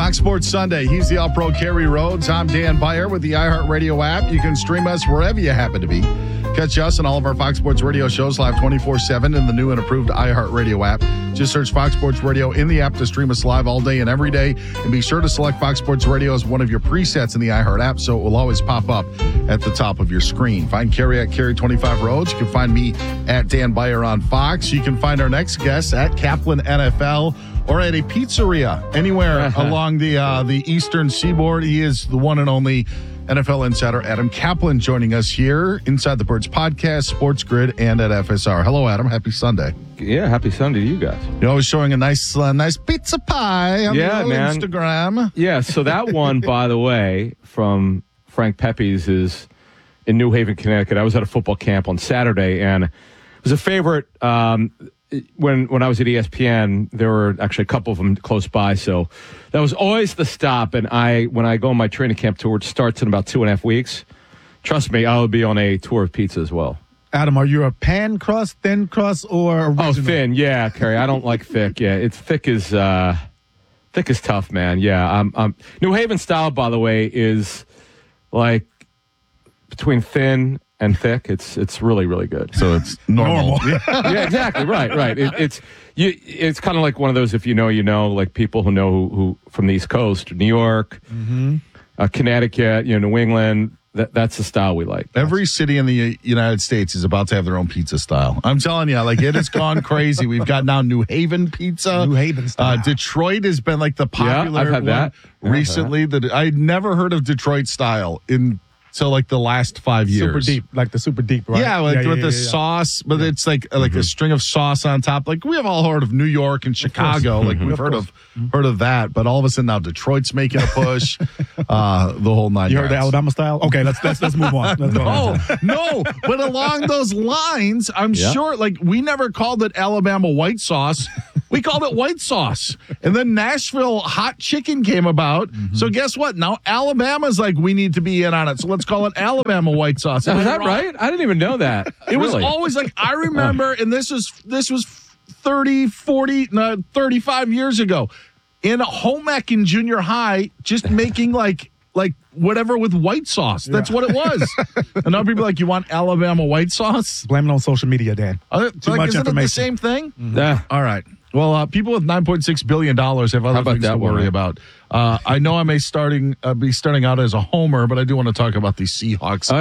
Fox Sports Sunday. He's the All-Pro Kerry Rhodes. I'm Dan Beyer with the iHeartRadio app. You can stream us wherever you happen to be. Catch us and all of our Fox Sports Radio shows live 24/7 in the new and improved iHeartRadio app. Just search Fox Sports Radio in the app to stream us live all day and every day. And be sure to select Fox Sports Radio as one of your presets in the iHeart app so it will always pop up at the top of your screen. Find Kerry at Kerry25 Rhodes. You can find me at Dan Beyer on Fox. You can find our next guest at Kaplan NFL or at a pizzeria anywhere along the eastern seaboard. He is the one and only NFL insider Adam Kaplan joining us here inside the Birds podcast, Sports Grid, and at FSR. Hello, Adam. Happy Sunday. Yeah, happy Sunday to you guys. You're always showing a nice pizza pie on your Instagram. Yeah, so that one, by the way, from Frank Pepe's is in New Haven, Connecticut. I was at a football camp on Saturday, and it was a favorite. When I was at ESPN, there were actually a couple of them close by, so that was always the stop. And when I go on my training camp tour, which starts in about 2.5 weeks, trust me, I will be on a tour of pizza as well. Adam, are you a pan crust, thin crust, or original? Oh, thin, yeah, Kerry. I don't like thick. Yeah, it's thick is tough, man. Yeah, New Haven style, by the way, is like between thin and thick. It's really, really good. So it's normal. Yeah, exactly. Right. It's kind of like one of those, if you know, like people who know who from the East Coast, New York, Connecticut, New England. That's the style we like. Every city in the United States is about to have their own pizza style. I'm telling you, like, it has gone crazy. We've got now New Haven pizza. New Haven style. Detroit has been like the popular I've had one that. recently. That I'd never heard of Detroit style until like the last 5 years. Super deep, like the super deep, right? Yeah, with the sauce, but it's like a string of sauce on top. Like we have all heard of New York and Chicago, like we've heard of that, but all of a sudden now Detroit's making a push. The whole nine. You heard the Alabama style? Okay, let's move on. No, but along those lines, I'm sure. Like we never called it Alabama white sauce. We called it white sauce. And then Nashville hot chicken came about. So guess what? Now Alabama's like, we need to be in on it. So let's call it Alabama white sauce. Is that right? I didn't even know that. It was always like, I remember, and this was 30, 40, 35 years ago, in home ec in junior high, just making like whatever with white sauce. That's what it was. And now people are like, you want Alabama white sauce? Blame it on social media, Dan. Too much information. Isn't it the same thing? Yeah. All right. Well, people with $9.6 billion have other things to worry about. I know I may be starting out as a homer, but I do want to talk about the Seahawks.